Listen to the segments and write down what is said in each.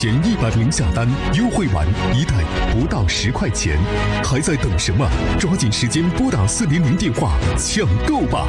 前100名下单，优惠完1袋不到10块钱，还在等什么？抓紧时间拨打400电话抢购吧！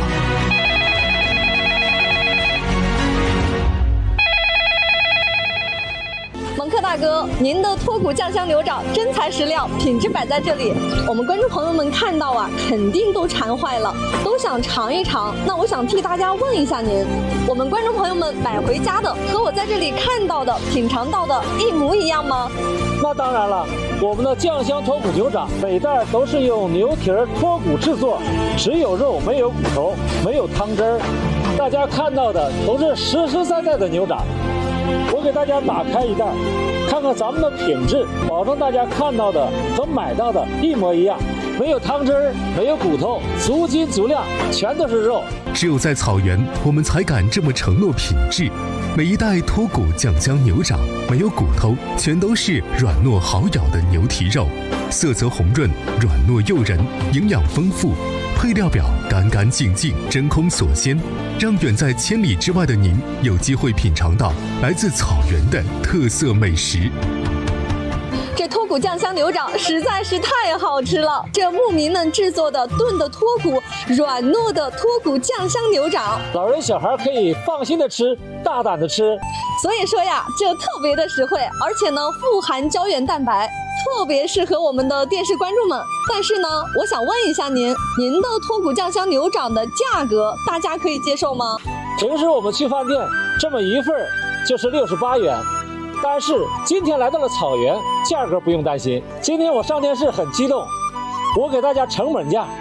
蒙克大哥，您的脱骨酱香牛掌真材实料，品质摆在这里，我们观众朋友们看到啊，肯定都馋坏了，都想尝一尝。那我想替大家问一下您，我们观众朋友们买回家的和我在这里看到的、品尝到的一模一样吗？ 那当然了，我们的酱香脱骨牛掌每袋都是用牛蹄脱骨制作，只有肉没有骨头，没有汤汁儿。大家看到的都是实实在在的牛掌。我给大家打开一袋，看看咱们的品质，保证大家看到的和买到的一模一样，没有汤汁儿，没有骨头，足斤足量，全都是肉。 只有在草原，我们才敢这么承诺品质。每一袋脱骨酱香牛掌没有骨头，全都是软糯好咬的牛蹄肉，色泽红润，软糯诱人，营养丰富。配料表干干净净，真空锁鲜，让远在千里之外的您有机会品尝到来自草原的特色美食。 这脱骨酱香牛掌实在是太好吃了！这牧民们制作的炖的脱骨、软糯的脱骨酱香牛掌， 老人小孩可以放心的吃，大胆的吃。 所以说呀，这特别的实惠，而且呢富含胶原蛋白，特别适合我们的电视观众们。但是呢，我想问一下您的脱骨酱香牛掌的价格，大家可以接受吗？ 平时我们去饭店这么一份就是68元。但是今天来到了草原，价格不用担心。今天我上电视很激动，我给大家成本价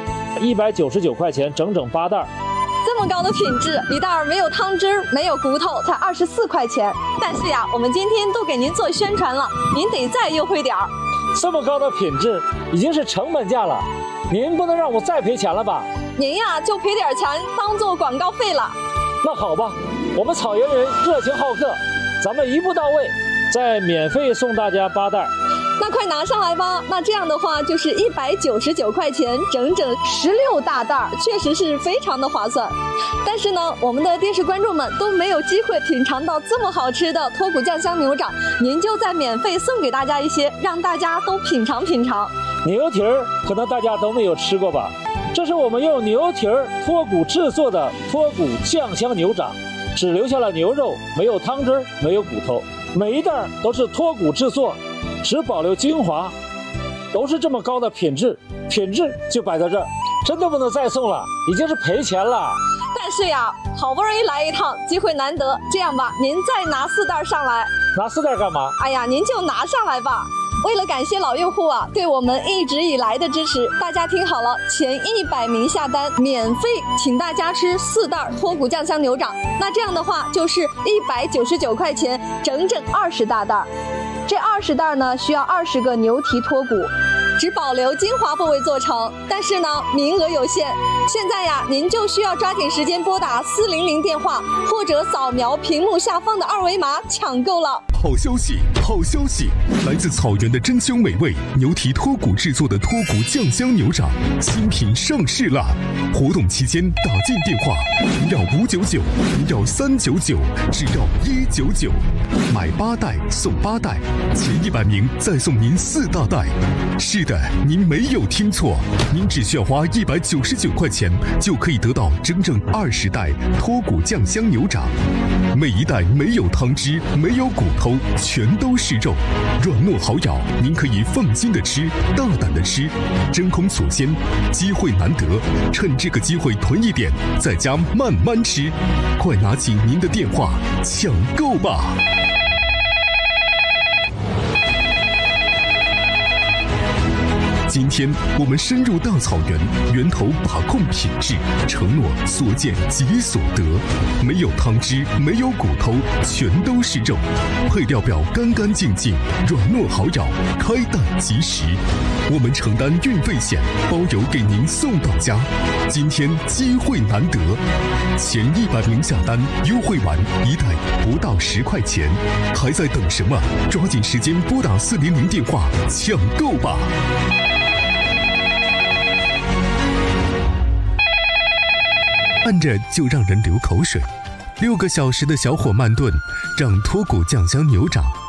，199块钱，整整8袋。 这么高的品质，一袋没有汤汁，没有骨头，才24块钱。但是呀，我们今天都给您做宣传了，您得再优惠点儿。 这么高的品质已经是成本价了，您不能让我再赔钱了吧？ 您呀就赔点钱当做广告费了。 那好吧，我们草原人热情好客，咱们一步到位，再免费送大家8袋。 那快拿上来吧！那这样的话就是199块钱，整整16大袋，确实是非常的划算。但是呢，我们的电视观众们都没有机会品尝到这么好吃的脱骨酱香牛掌，您就再免费送给大家一些，让大家都品尝品尝。 牛蹄儿可能大家都没有吃过吧？这是我们用牛蹄儿脱骨制作的脱骨酱香牛掌，只留下了牛肉，没有汤汁，没有骨头，每一袋都是脱骨制作，只保留精华，都是这么高的品质，品质就摆在这儿，真的不能再送了，已经是赔钱了。 但是呀，好不容易来一趟，机会难得，这样吧，您再拿4袋上来。 拿4袋干嘛？ 哎呀，您就拿上来吧。为了感谢老用户啊对我们一直以来的支持，大家听好了，前100名下单免费请大家吃4袋脱骨酱香牛掌，那这样的话就是199块钱，整整20大袋。这20袋呢需要20个牛蹄脱骨，只保留精华部位做成，但是呢名额有限，现在呀您就需要抓紧时间拨打400电话，或者扫描屏幕下方的2维码抢购了。 好消息，好消息！来自草原的珍馐美味牛蹄脱骨制作的脱骨酱香牛掌新品上市了！活动期间打进电话，您要599，您要399，只要199，买8袋送8袋，前100名再送您4大袋。是的，您没有听错，您只需要花199块钱就可以得到整整20袋脱骨酱香牛掌，每一袋没有汤汁，没有骨头，全都是肉，软糯好咬，您可以放心的吃，大胆的吃，真空锁鲜，机会难得，趁这个机会囤一点，在家慢慢吃，快拿起您的电话抢购吧！今天我们深入大草原，源头把控品质，承诺所见即所得，没有汤汁，没有骨头，全都是肉，配料表干干净净，软糯好咬，开袋即食。我们承担运费险，包邮给您送到家。今天机会难得，前100名下单，优惠完1袋不到10块钱，还在等什么？抓紧时间拨打400电话抢购吧！看着就让人流口水，6个小时的小火慢炖，让脱骨酱香牛掌